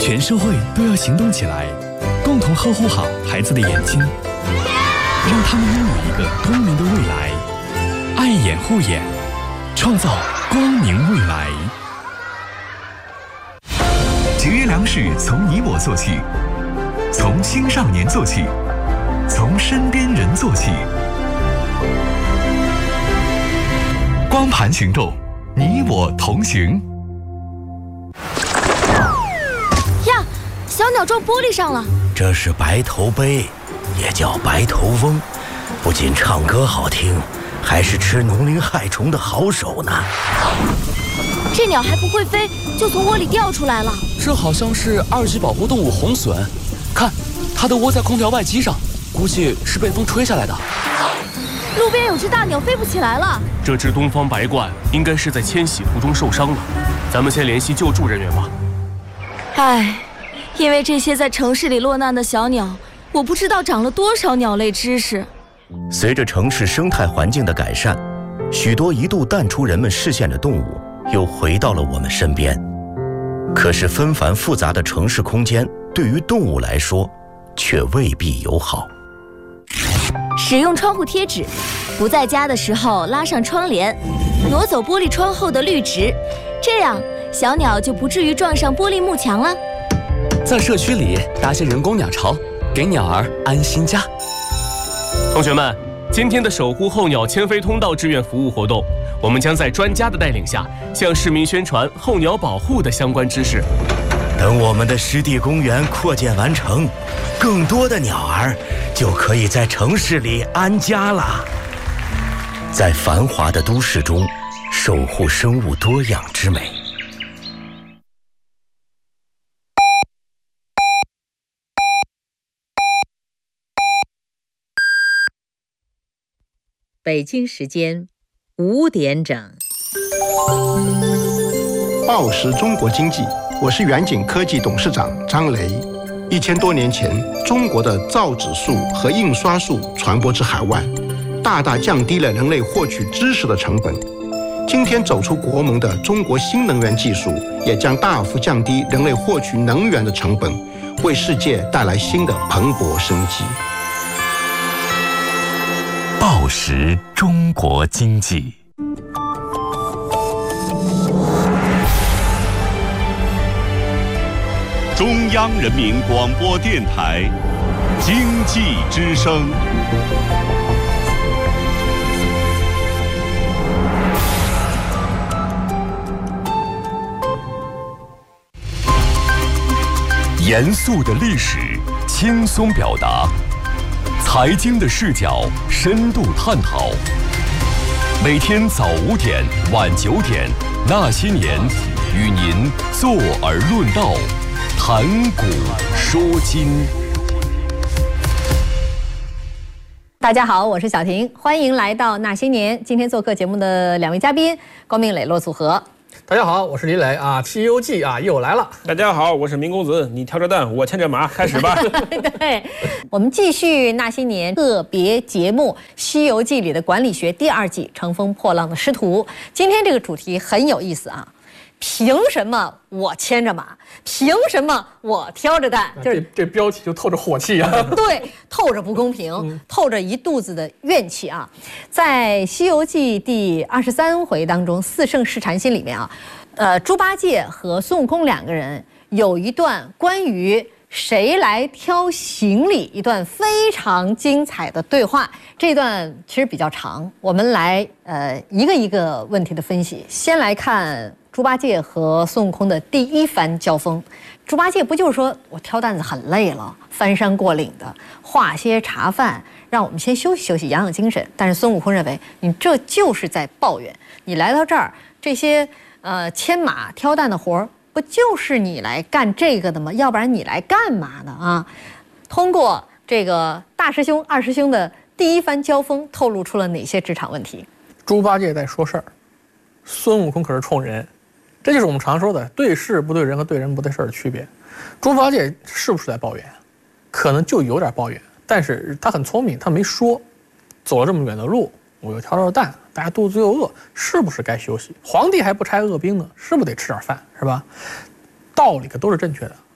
全社会都要行动起来，共同呵护好孩子的眼睛，让他们拥有一个光明的未来。爱眼护眼，创造光明未来。 节约粮食从你我做起，从青少年做起，从身边人做起。光盘行动，你我同行。 呀，小鸟撞玻璃上了。 这是白头鹎，也叫白头翁，不仅唱歌好听，还是吃农林害虫的好手呢。 这鸟还不会飞，就从窝里掉出来了。 这好像是2级保护动物红隼，看，它都窝在空调外机上，估计是被风吹下来的。 路边有只大鸟飞不起来了。 这只东方白鹳应该是在迁徙途中受伤了，咱们先联系救助人员吧。 唉，因为这些在城市里落难的小鸟，我不知道长了多少鸟类知识。 随着城市生态环境的改善，许多一度淡出人们视线的动物又回到了我们身边。可是纷繁复杂的城市空间对于动物来说却未必友好。 使用窗户贴纸，不在家的时候拉上窗帘，挪走玻璃窗后的绿植，这样小鸟就不至于撞上玻璃幕墙了。 在社区里搭些人工鸟巢，给鸟儿安心家。 同学们，今天的守护候鸟迁飞通道志愿服务活动，我们将在专家的带领下，向市民宣传候鸟保护的相关知识。 等我们的湿地公园扩建完成，更多的鸟儿就可以在城市里安家了。在繁华的都市中，守护生物多样之美。 北京时间5点整。 报时中国经济，我是远景科技董事长张雷。1000多年前，中国的造纸术和印刷术传播至海外，大大降低了人类获取知识的成本。今天走出国门的中国新能源技术，也将大幅降低人类获取能源的成本，为世界带来新的蓬勃生机。 报时中国经济。 中央人民广播电台经济之声。 严肃的历史，轻松表达；财经的视角，深度探讨。每天早5点，晚9点，那些年，与您坐而论道，谈古说今。 大家好，我是小婷，欢迎来到那些年。今天做客节目的2位嘉宾，光明磊落组合。 大家好，我是李磊啊，《西游记》啊又来了。 大家好，我是明公子，你挑着担，我牵着马，开始吧。 对，我们继续那些年特别节目《西游记》里的管理学第2季《乘风破浪的师徒》。今天这个主题很有意思啊。凭什么我牵着马？凭什么我挑着担？ 就是这标题就透着火气啊！ 对，透着不公平，透着一肚子的怨气啊！在《西游记》第23回当中，四圣试禅心里面啊，猪八戒和孙悟空2个人有一段关于谁来挑行李一段非常精彩的对话。这段其实比较长，我们来一个一个问题的分析。先来看猪八戒和孙悟空的第一番交锋。猪八戒不就是说我挑担子很累了，翻山过岭的，化些茶饭，让我们先休息休息，养养精神。但是孙悟空认为你这就是在抱怨，你来到这儿这些牵马挑担的活儿，不就是你来干这个的吗？要不然你来干嘛呢啊？通过这个大师兄二师兄的第一番交锋，透露出了哪些职场问题？ 猪八戒在说事儿，孙悟空可是冲人。这就是我们常说的对事不对人和对人不对事的区别。猪八戒是不是在抱怨？可能就有点抱怨，但是他很聪明，他没说。走了这么远的路，我又挑着担，大家肚子又饿，是不是该休息？皇帝还不差饿兵呢，是不是得吃点饭，是吧？道理可都是正确的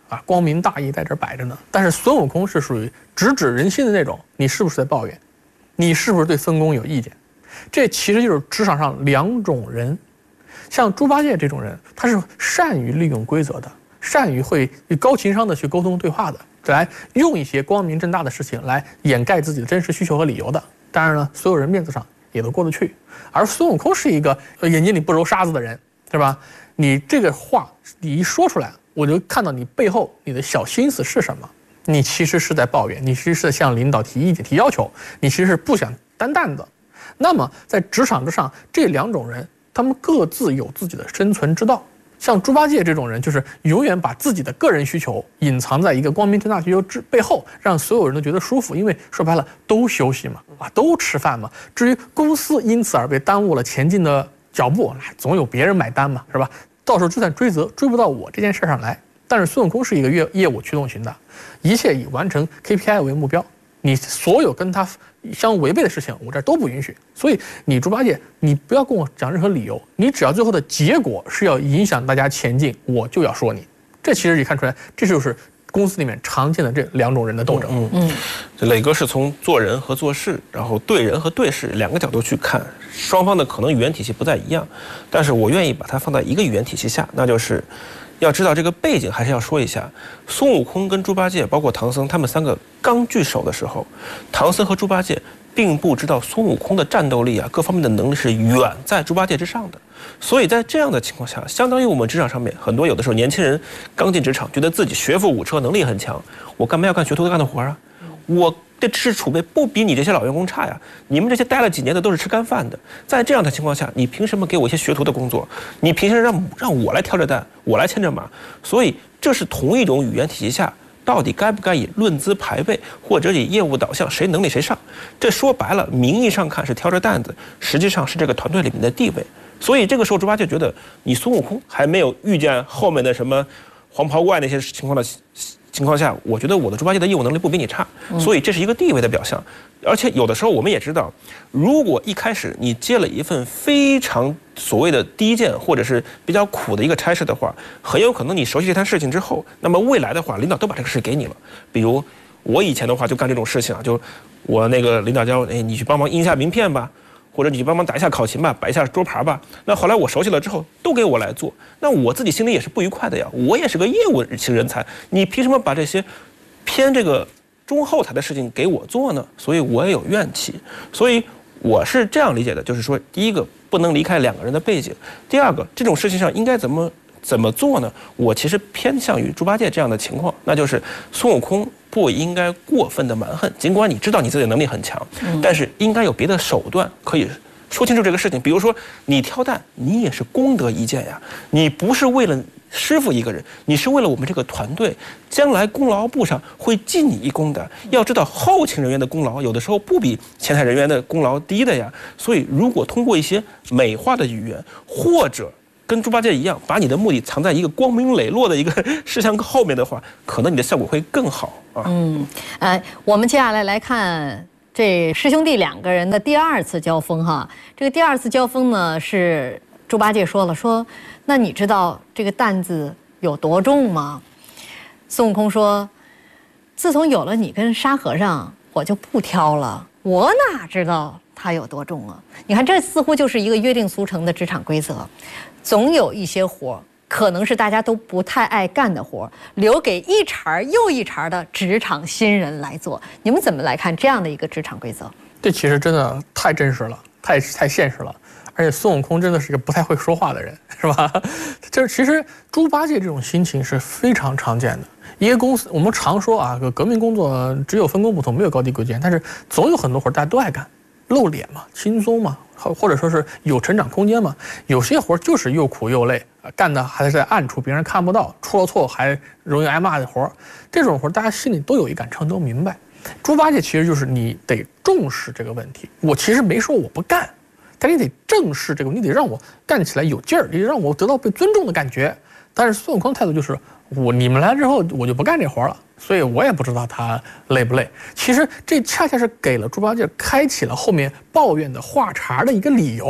啊，光明大义在这摆着呢。但是孙悟空是属于直指人心的那种，你是不是在抱怨？你是不是对分工有意见？这其实就是职场上两种人。像猪八戒这种人，他是善于利用规则的，善于会高情商的去沟通对话的，来用一些光明正大的事情来掩盖自己的真实需求和理由的。当然呢，所有人面子上也都过得去。而孙悟空是一个眼睛里不揉沙子的人，是吧？你这个话你一说出来，我就看到你背后你的小心思是什么。你其实是在抱怨，你其实是向领导提意见、提要求，你其实是不想担担子。那么在职场之上，这两种人，他们各自有自己的生存之道。像猪八戒这种人，就是永远把自己的个人需求隐藏在一个光明正大需求背后，让所有人都觉得舒服。因为说白了，都休息嘛，都吃饭嘛。至于公司因此而被耽误了前进的脚步，总有别人买单嘛，是吧？到时候就算追责，追不到我这件事上来。但是孙悟空是一个业务驱动型的，一切以完成 KPI 为目标。你所有跟他相违背的事情，我这都不允许。所以你猪八戒，你不要跟我讲任何理由，你只要最后的结果是要影响大家前进，我就要说你。这其实也看出来，这就是公司里面常见的这两种人的斗争。 这磊哥是从做人和做事，然后对人和对事两个角度去看，双方的可能语言体系不太一样，但是我愿意把它放在一个语言体系下，那就是要知道这个背景，还是要说一下，孙悟空跟猪八戒，包括唐僧，他们三个刚聚首的时候，唐僧和猪八戒并不知道孙悟空的战斗力啊，各方面的能力是远在猪八戒之上的。所以在这样的情况下，相当于我们职场上面很多有的时候年轻人刚进职场，觉得自己学富五车，能力很强，我干嘛要干学徒干的活啊？我的知识储备不比你这些老员工差呀！你们这些待了几年的都是吃干饭的，在这样的情况下，你凭什么给我一些学徒的工作？你凭什么让我来挑着担，我来牵着马？所以这是同一种语言体系下，到底该不该以论资排辈，或者以业务导向，谁能力谁上？这说白了，名义上看是挑着担子，实际上是这个团队里面的地位。所以这个时候，猪八戒觉得你孙悟空还没有遇见后面的什么黄袍怪那些情况下，我觉得我的猪八戒的业务能力不比你差，所以这是一个地位的表象。而且有的时候我们也知道，如果一开始你接了一份非常所谓的低贱或者是比较苦的一个差事的话，很有可能你熟悉这摊事情之后，那么未来的话，领导都把这个事给你了。比如我以前的话就干这种事情啊，就我那个领导叫你去帮忙印一下名片吧，或者你去帮忙打一下考勤吧，摆一下桌牌吧。那后来我熟悉了之后，都给我来做，那我自己心里也是不愉快的呀。我也是个业务型人才，你凭什么把这些偏这个中后台的事情给我做呢？所以我也有怨气。所以我是这样理解的，就是说，第一个不能离开两个人的背景，第二个这种事情上应该怎么做呢？我其实偏向于猪八戒这样的情况，那就是孙悟空不应该过分的蛮横，尽管你知道你自己的能力很强，但是应该有别的手段可以说清楚这个事情。比如说你挑担，你也是功德一件呀，你不是为了师傅一个人，你是为了我们这个团队，将来功劳簿上会记你一功的。要知道后勤人员的功劳有的时候不比前台人员的功劳低的呀。所以如果通过一些美化的语言，或者跟猪八戒一样，把你的目的藏在一个光明磊落的一个事项后面的话，可能你的效果会更好啊。 我们接下来看这师兄弟两个人的第二次交锋哈。这个第二次交锋呢，是猪八戒说，那你知道这个担子有多重吗？孙悟空说，自从有了你跟沙和尚，我就不挑了，我哪知道它有多重啊？你看，这似乎就是一个约定俗成的职场规则，总有一些活可能是大家都不太爱干的活，留给一茬又一茬的职场新人来做。你们怎么来看这样的一个职场规则？ 这其实真的太真实了，太现实了。而且孙悟空真的是一个不太会说话的人，是吧？就是其实猪八戒这种心情是非常常见的。一个公司，我们常说啊，革命工作只有分工不同，没有高低贵贱，但是总有很多活大家都爱干，露脸嘛，轻松嘛，或者说是有成长空间嘛。有些活就是又苦又累，干的还是在暗处，别人看不到，出了错还容易挨骂的活。这种活大家心里都有一杆秤，都明白。猪八戒其实就是你得重视这个问题。我其实没说我不干，但你得正视这个，你得让我干起来有劲儿，你得让我得到被尊重的感觉。但是孙悟空的态度就是，你们来之后我就不干这活了，所以我也不知道他累不累。其实这恰恰是给了猪八戒开启了后面抱怨的话茬的一个理由。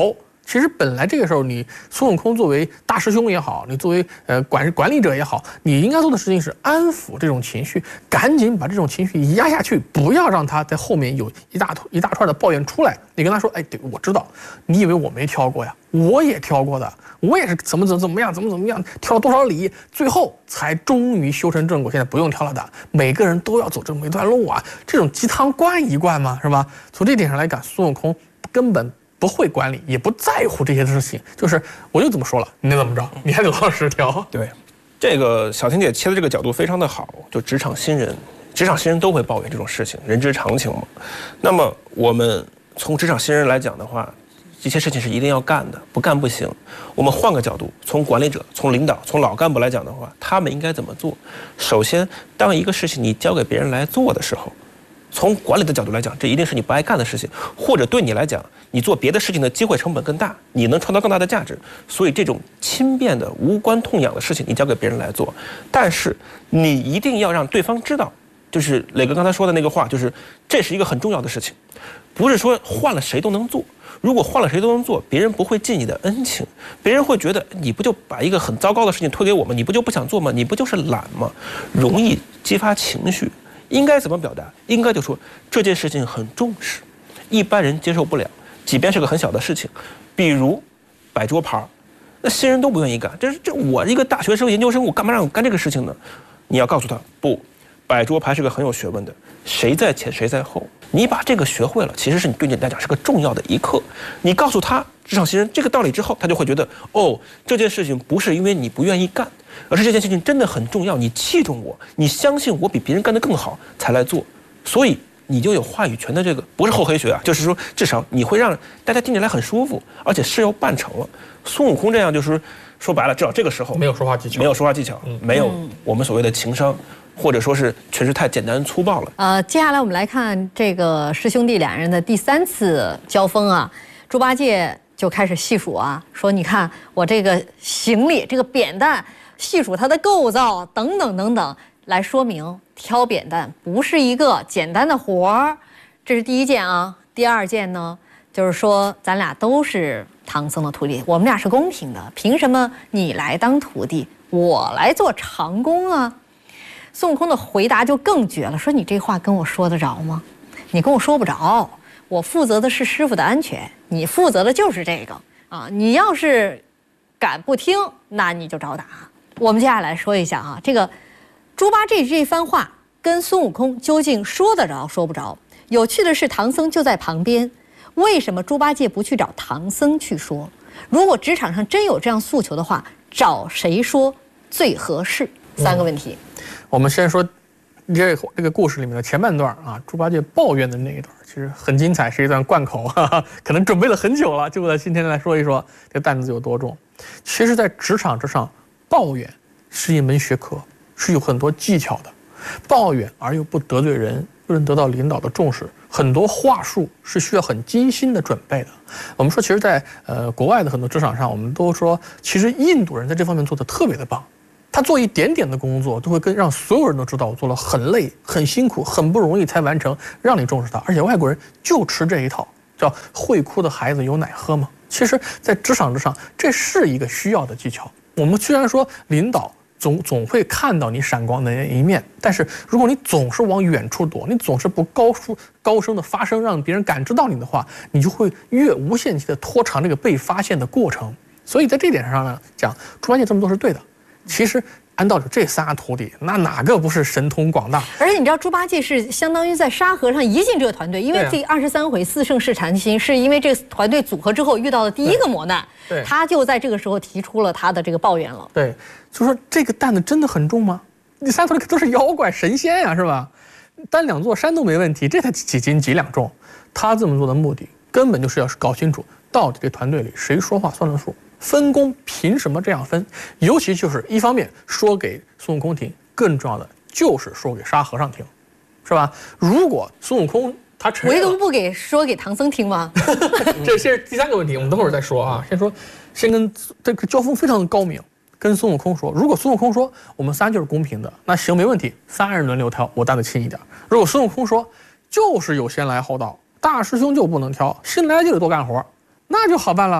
其实本来这个时候，你孙悟空作为大师兄也好，你作为管理者也好，你应该做的事情是安抚这种情绪，赶紧把这种情绪压下去，不要让他在后面有一大串的抱怨出来。你跟他说，哎，对，我知道，你以为我没挑过呀？我也挑过的，我也是怎么样，挑了多少里，最后才终于修成正果。现在不用挑了的，每个人都要走这么一段路啊，这种鸡汤灌一灌嘛，是吧？从这点上来讲，孙悟空根本不会管理，也不在乎这些事情，就是我就这么说了，你怎么着，你还得老实挑。 对，这个小婷姐切的这个角度非常的好，就职场新人都会抱怨这种事情，人之常情嘛。那么我们从职场新人来讲的话，这些事情是一定要干的，不干不行。我们换个角度，从管理者、从领导、从老干部来讲的话，他们应该怎么做？首先，当一个事情你交给别人来做的时候，从管理的角度来讲，这一定是你不爱干的事情，或者对你来讲，你做别的事情的机会成本更大，你能创造更大的价值。所以这种轻便的、无关痛痒的事情，你交给别人来做。但是你一定要让对方知道，就是磊哥刚才说的那个话，就是这是一个很重要的事情，不是说换了谁都能做。如果换了谁都能做，别人不会尽你的恩情，别人会觉得你不就把一个很糟糕的事情推给我们，你不就不想做吗？你不就是懒吗？容易激发情绪。应该怎么表达？应该就说这件事情很重视，一般人接受不了，即便是个很小的事情，比如摆桌牌，那新人都不愿意干。这我一个大学生、研究生，我干嘛让我干这个事情呢？你要告诉他，不，摆桌牌是个很有学问的，谁在前谁在后。你把这个学会了，其实是你对你来讲是个重要的一课。你告诉他职场新人这个道理之后，他就会觉得，哦，这件事情不是因为你不愿意干，而是这件事情真的很重要，你器重我，你相信我比别人干得更好才来做，所以你就有话语权的这个，不是厚黑学啊，就是说至少你会让大家听起来很舒服，而且事又办成了。孙悟空这样就是说白了，至少这个时候没有说话技巧， 没有我们所谓的情商，或者说是确实太简单粗暴了。 接下来我们来看这个师兄弟两人的第3次交锋啊，猪八戒就开始细数啊，说你看我这个行李这个扁担，细数它的构造等等等等，来说明挑扁担不是一个简单的活儿。这是第一件啊。第二件呢，就是说咱俩都是唐僧的徒弟，我们俩是公平的，凭什么你来当徒弟，我来做长工啊？孙悟空的回答就更绝了，说你这话跟我说得着吗？你跟我说不着，我负责的是师傅的安全，你负责的就是这个啊！你要是敢不听，那你就找打。我们接下来说一下啊，这个猪八戒这番话跟孙悟空究竟说得着说不着？有趣的是，唐僧就在旁边，为什么猪八戒不去找唐僧去说？如果职场上真有这样诉求的话，找谁说最合适？3个问题。 我们先说这个故事里面的前半段啊，猪八戒抱怨的那一段其实很精彩，是一段贯口，可能准备了很久了，就为了今天来说一说这个担子有多重。其实，在职场之上，抱怨是一门学科，是有很多技巧的。抱怨而又不得罪人，又能得到领导的重视，很多话术是需要很精心的准备的。我们说，其实在国外的很多职场上，我们都说，其实印度人在这方面做得特别的棒。他做一点点的工作，都会让所有人都知道我做了很累、很辛苦、很不容易才完成，让你重视他。而且外国人就吃这一套，叫会哭的孩子有奶喝嘛。其实，在职场之上，这是一个需要的技巧。我们虽然说领导总会看到你闪光的一面，但是如果你总是往远处躲，你总是不高声的发声，让别人感知到你的话，你就会越无限期的拖长这个被发现的过程。所以在这点上呢，讲猪八戒这么做是对的。其实按道理，这仨徒弟那哪个不是神通广大？ 而且你知道，猪八戒是相当于在沙和尚一进这个团队，因为第23回4圣试禅心是因为这个团队组合之后遇到的第一个磨难，他就在这个时候提出了他的这个抱怨了。 对，就说这个担子真的很重吗？你仨徒弟都是妖怪神仙呀，是吧？担2座山都没问题，这才几斤几两重。他这么做的目的，根本就是要搞清楚到底这团队里谁说话算了数。分工凭什么这样分？尤其就是一方面说给孙悟空听，更重要的就是说给沙和尚听，是吧？如果孙悟空他承认， 唯独不说给唐僧听吗？ 这是第3个问题，我们等会儿再说啊。先跟这个交锋非常的高明，跟孙悟空说，如果孙悟空说我们仨就是公平的，那行没问题，3人轮流挑，我担得轻一点。如果孙悟空说就是有先来后到，大师兄就不能挑，新来就得多干活，那就好办了。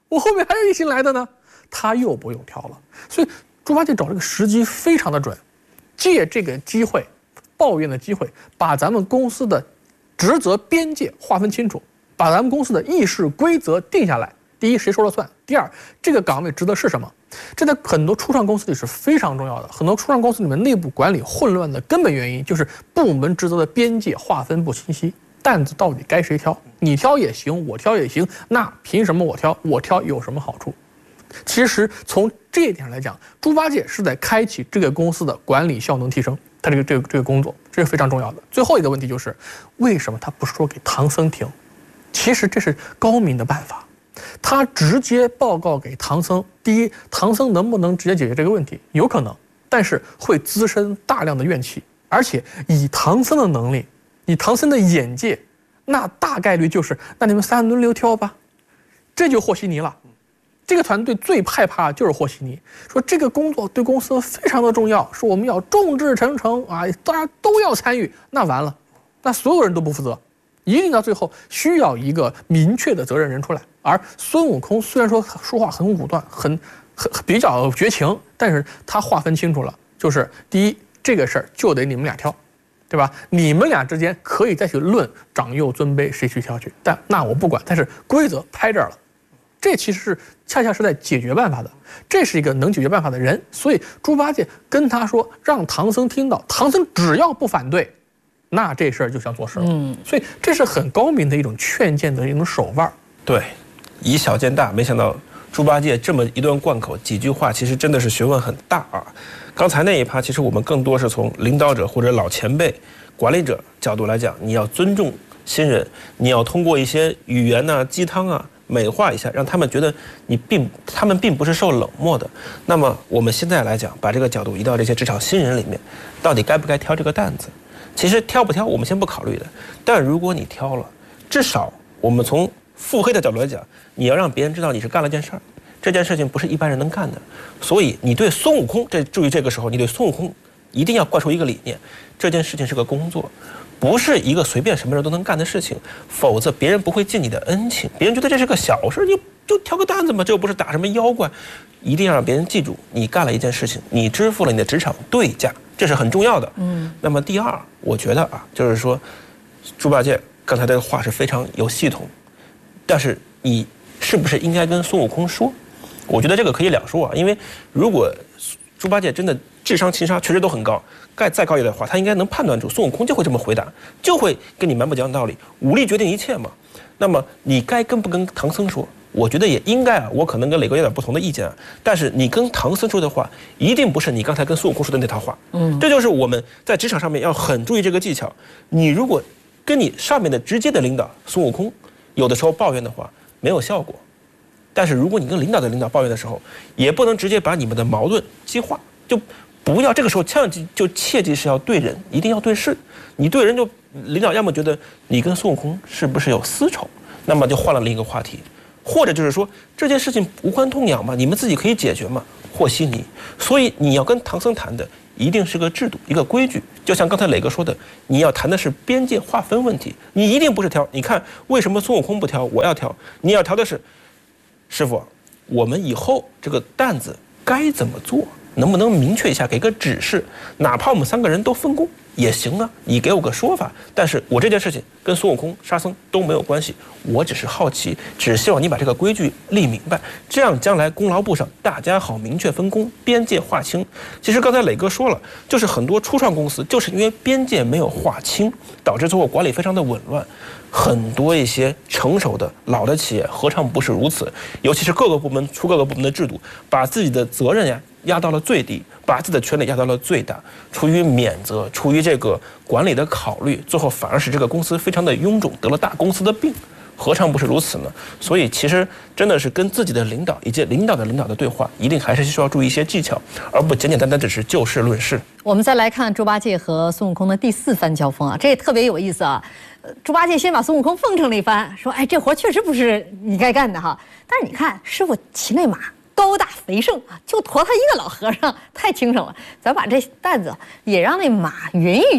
我后面还有一新来的呢，他又不用挑了。所以猪八戒找这个时机非常的准，借这个机会，抱怨的机会，把咱们公司的职责边界划分清楚，把咱们公司的议事规则定下来。第一，谁说了算？第二，这个岗位职责是什么？这在很多初创公司里是非常重要的。很多初创公司里面内部管理混乱的根本原因就是部门职责的边界划分不清晰，担子到底该谁挑？你挑也行，我挑也行，那凭什么我挑？我挑有什么好处？其实从这一点来讲，猪八戒是在开启这个公司的管理效能提升，他这个工作，这是非常重要的。最后一个问题就是，为什么他不说给唐僧听？其实这是高明的办法。他直接报告给唐僧，第一，唐僧能不能直接解决这个问题？有可能，但是会滋生大量的怨气，而且以唐僧的能力，以唐僧的眼界，那大概率就是，那你们仨轮流挑吧，这就和稀泥了。这个团队最害怕就是和稀泥，说这个工作对公司非常的重要，说我们要众志成城啊，大家都要参与，那完了，那所有人都不负责。一定到最后需要一个明确的责任人出来，而孙悟空虽然说话很武断，很比较绝情，但是他划分清楚了，就是第一，这个事儿就得你们俩挑，对吧？你们俩之间可以再去论长幼尊卑谁去挑去，但那我不管，但是规则拍这儿了，这其实是恰恰是在解决办法的，这是一个能解决办法的人，所以猪八戒跟他说，让唐僧听到，唐僧只要不反对，那这事儿就像做事了。所以这是很高明的一种劝谏的一种手腕。 对，以小见大，没想到猪八戒这么一顿贯口，几句话其实真的是学问很大啊。刚才那一趴，其实我们更多是从领导者或者老前辈、管理者角度来讲，你要尊重新人，你要通过一些语言啊、鸡汤啊，美化一下，让他们觉得他们并不是受冷漠的。那么我们现在来讲，把这个角度移到这些职场新人里面，到底该不该挑这个担子？其实挑不挑我们先不考虑的，但如果你挑了，至少我们从腹黑的角度来讲，你要让别人知道你是干了件事儿，这件事情不是一般人能干的。所以你对孙悟空，注意这个时候你对孙悟空一定要灌输一个理念，这件事情是个工作，不是一个随便什么人都能干的事情，否则别人不会尽你的恩情，别人觉得这是个小事，就挑个担子嘛，这又不是打什么妖怪。一定要让别人记住，你干了一件事情，你支付了你的职场对价，这是很重要的。那么第二，我觉得啊，就是说，猪八戒刚才的话是非常有系统，但是你是不是应该跟孙悟空说？我觉得这个可以两说啊，因为如果猪八戒真的智商情商确实都很高，再高一点的话，他应该能判断出孙悟空就会这么回答，就会跟你蛮不讲道理，武力决定一切嘛。那么你该跟不跟唐僧说？我觉得也应该啊，我可能跟磊哥有点不同的意见啊，但是你跟唐僧说的话，一定不是你刚才跟孙悟空说的那套话。这就是我们在职场上面要很注意这个技巧。你如果跟你上面的直接的领导孙悟空，有的时候抱怨的话没有效果，但是如果你跟领导的领导抱怨的时候，也不能直接把你们的矛盾激化，就不要这个时候切记是要对人，一定要对事。你对人就领导要么觉得你跟孙悟空是不是有私仇，那么就换了另一个话题。或者就是说这件事情无关痛痒嘛，你们自己可以解决嘛，和稀泥。所以你要跟唐僧谈的一定是个制度，一个规矩。就像刚才磊哥说的，你要谈的是边界划分问题，你一定不是挑。你看为什么孙悟空不挑，我要挑？你要挑的是，师傅，我们以后这个担子该怎么做？能不能明确一下，给个指示？哪怕我们3个人都分工也行啊，你给我个说法。但是我这件事情跟孙悟空、沙僧都没有关系，我只是好奇，只希望你把这个规矩立明白，这样将来功劳簿上大家好明确分工，边界划清。其实刚才磊哥说了，就是很多初创公司就是因为边界没有划清，导致最后管理非常的紊乱。很多一些成熟的老的企业何尝不是如此？尤其是各个部门出各个部门的制度，把自己的责任呀压到了最低，把自己的权利压到了最大，出于免责，出于这个管理的考虑，最后反而使这个公司非常的臃肿，得了大公司的病，何尝不是如此呢？所以其实真的是跟自己的领导以及领导的对话，一定还是需要注意一些技巧，而不简简单单只是就事论事。 我们再来看猪八戒和孙悟空的第4番交锋啊，这也特别有意思啊。猪八戒先把孙悟空奉承了一番，说：“哎，这活确实不是你该干的哈。但是你看，师傅骑那马高大肥盛啊，就驮他一个老和尚，太轻省了。咱把这担子也让那马匀一匀，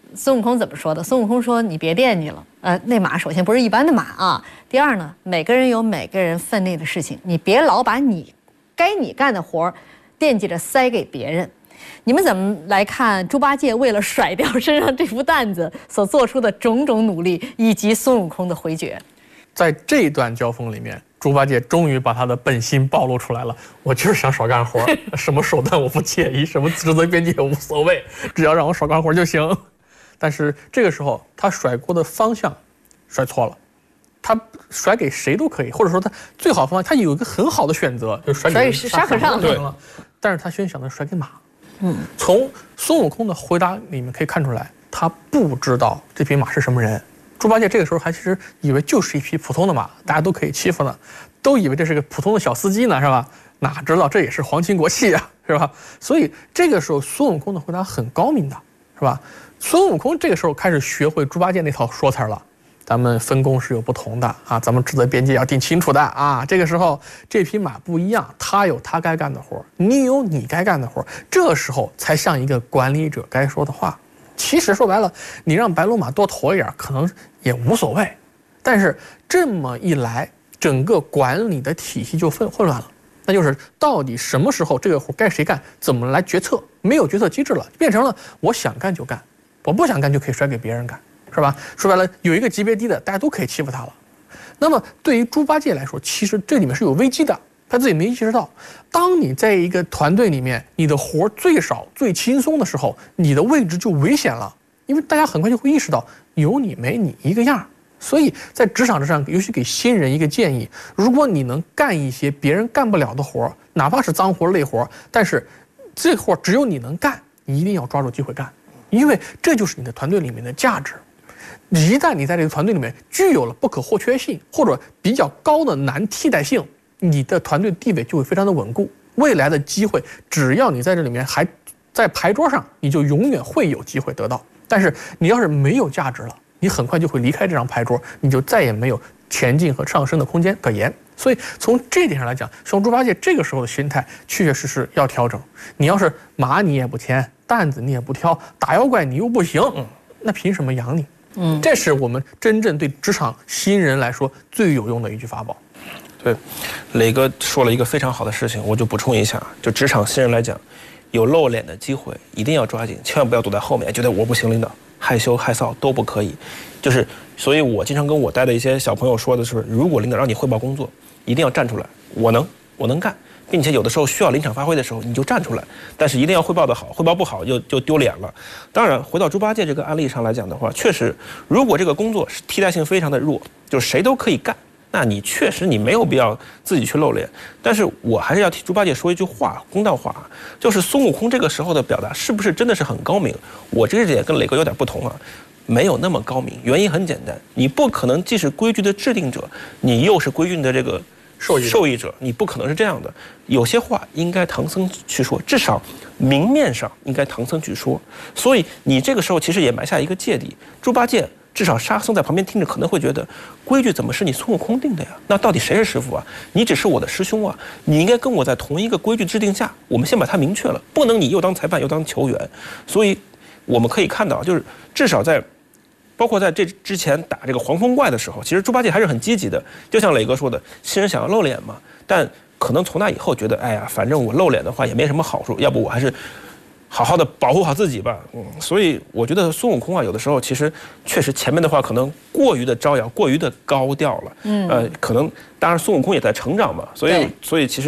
孙悟空怎么说的？孙悟空说：“你别惦记了，那马首先不是一般的马啊。第二呢，每个人有每个人分内的事情，你别老把你干的活惦记着塞给别人。”你们怎么来看猪八戒为了甩掉身上这副担子所做出的种种努力，以及孙悟空的回绝？ 在这段交锋里面，猪八戒终于把他的本心暴露出来了。我就是想少干活，什么手段我不介意，什么职责边界也无所谓，只要让我少干活就行。但是这个时候，他甩锅的方向甩错了。他甩给谁都可以，或者说他最好的方法，他有一个很好的选择，就是甩给沙和尚对了。但是他先想的甩给马。从孙悟空的回答里面可以看出来，他不知道这匹马是什么人。猪八戒这个时候还其实以为就是一匹普通的马，大家都可以欺负呢，都以为这是个普通的小司机呢，是吧？哪知道这也是皇亲国戚啊，是吧？所以这个时候孙悟空的回答很高明的，是吧？孙悟空这个时候开始学会猪八戒那套说词了。咱们分工是有不同的啊，咱们职责边界要定清楚的啊。这个时候这匹马不一样，他有他该干的活，你有你该干的活，这时候才像一个管理者该说的话。其实说白了，你让白龙马多驮一点，可能也无所谓。但是这么一来，整个管理的体系就混乱了。那就是到底什么时候这个活该谁干，怎么来决策？没有决策机制了，变成了我想干就干，我不想干就可以甩给别人干。是吧？说白了，有一个级别低的，大家都可以欺负他了。那么对于猪八戒来说，其实这里面是有危机的，他自己没意识到。当你在一个团队里面，你的活最少、最轻松的时候，你的位置就危险了，因为大家很快就会意识到有你没你一个样。所以在职场之上，尤其给新人一个建议：如果你能干一些别人干不了的活，哪怕是脏活累活，但是这活只有你能干，你一定要抓住机会干，因为这就是你的团队里面的价值。一旦你在这个团队里面具有了不可或缺性或者比较高的难替代性，你的团队地位就会非常的稳固。未来的机会，只要你在这里面还在牌桌上，你就永远会有机会得到。但是你要是没有价值了，你很快就会离开这张牌桌，你就再也没有前进和上升的空间可言。所以从这一点上来讲，像猪八戒这个时候的心态确确实实要调整。你要是马你也不牵，担子你也不挑，打妖怪你又不行，那凭什么养你？这是我们真正对职场新人来说最有用的一句法宝。 对，磊哥说了一个非常好的事情，我就补充一下，就职场新人来讲，有露脸的机会一定要抓紧，千万不要躲在后面，觉得我不行，领导害羞害臊都不可以。就是所以我经常跟我带的一些小朋友说的是，如果领导让你汇报工作，一定要站出来，我能干，并且有的时候需要临场发挥的时候你就站出来，但是一定要汇报得好，汇报不好就丢脸了。当然回到猪八戒这个案例上来讲的话，确实如果这个工作是替代性非常的弱，就是谁都可以干，那你确实你没有必要自己去露脸。但是我还是要替猪八戒说一句话，公道话，就是孙悟空这个时候的表达是不是真的是很高明？我这点跟磊哥有点不同啊，没有那么高明。原因很简单，你不可能既是规矩的制定者，你又是规矩的这个受益者，你不可能是这样的。有些话应该唐僧去说，至少明面上应该唐僧去说。所以你这个时候其实也埋下一个芥蒂。猪八戒至少沙僧在旁边听着可能会觉得，规矩怎么是你孙悟空定的呀？那到底谁是师傅啊？你只是我的师兄啊，你应该跟我在同一个规矩制定下，我们先把它明确了，不能你又当裁判又当球员。所以我们可以看到，就是至少包括在这之前打这个黄风怪的时候，其实猪八戒还是很积极的。就像磊哥说的，新人想要露脸嘛，但可能从那以后觉得，哎呀，反正我露脸的话也没什么好处，要不我还是好好的保护好自己吧。所以我觉得孙悟空啊，有的时候其实确实前面的话可能过于的招摇，过于的高调了。可能当然孙悟空也在成长嘛，所以其实。